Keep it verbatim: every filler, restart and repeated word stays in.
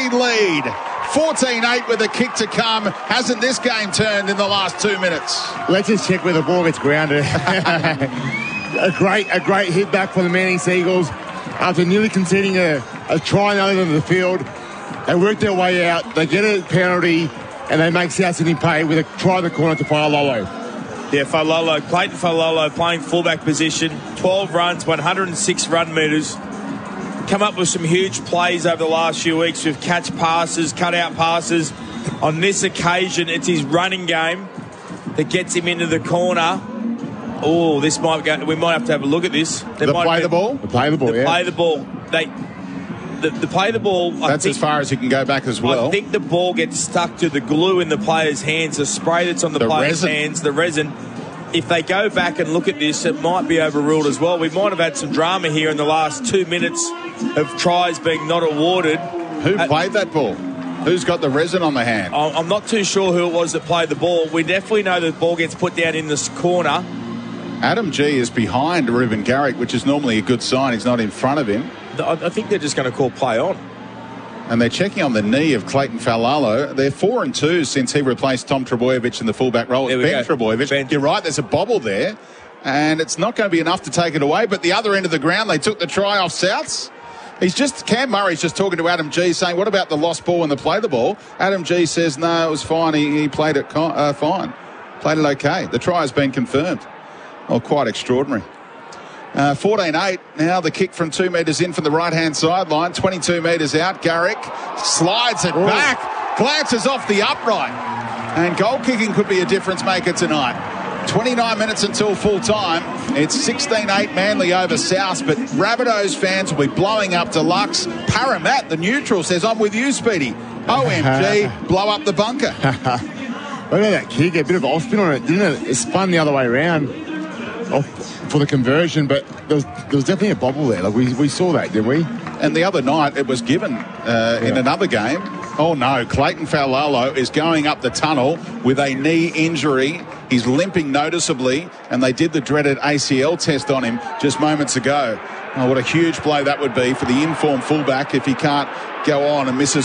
fourteen lead. fourteen eight with a kick to come. Hasn't this game turned in the last two minutes? Let's just check where the ball gets grounded. a great a great hit back for the Manning Seagulls. After nearly conceding a, a try in the other end of the field, they work their way out. They get a penalty, and they make South Sydney pay with a try in the corner to Failolo. Yeah, Failolo, Clayton Failolo playing fullback position, twelve runs, one hundred six run metres. Come up with some huge plays over the last few weeks with catch passes, cut-out passes. On this occasion, it's his running game that gets him into the corner. Oh, this might go. We might have to have a look at this. They play the ball? The play the ball, the yeah. play the ball. They, the, the play the ball. That's I think, as far as you can go back as well. I think the ball gets stuck to the glue in the player's hands, the spray that's on the, The player's resin. hands, the resin. If they go back and look at this, it might be overruled as well. We might have had some drama here in the last two minutes of tries being not awarded. Who Uh, played that ball? Who's got the resin on the hand? I'm I'm not too sure who it was that played the ball. We definitely know the ball gets put down in this corner. Adam G is behind Ruben Garrick, which is normally a good sign. He's not in front of him. I I think they're just going to call play on. And they're checking on the knee of Clayton Failolo. They're four and two since he replaced Tom Trebojevic in the fullback role. There It's we Ben go. Trebojevic. Ben. You're right, there's a bobble there. And it's not going to be enough to take it away. But the other end of the ground, they took the try off Souths. He's just, Cam Murray's just talking to Adam G, saying, what about the lost ball and the play the ball? Adam G says, no, it was fine. He, he played it con- uh, fine. Played it okay. The try has been confirmed. Well, quite extraordinary. Uh, fourteen eight. Now the kick from two metres in from the right-hand sideline. twenty-two metres out. Garrick slides it Ooh. back. Glances off the upright. And goal kicking could be a difference maker tonight. twenty-nine minutes until full time. It's sixteen eight Manly over South, but Rabbitohs fans will be blowing up Deluxe. Paramat, the neutral, says, I'm with you, Speedy. O M G, blow up the bunker. Look at that kick, a bit of off spin on it, didn't it? It spun the other way around off for the conversion, but there was, there was definitely a bobble there. Like we, we saw that, didn't we? And the other night it was given uh, Yeah. in another game. Oh no, Clayton Failolo is going up the tunnel with a knee injury. He's limping noticeably, and they did the dreaded A C L test on him just moments ago. Oh, what a huge blow that would be for the informed fullback if he can't go on and misses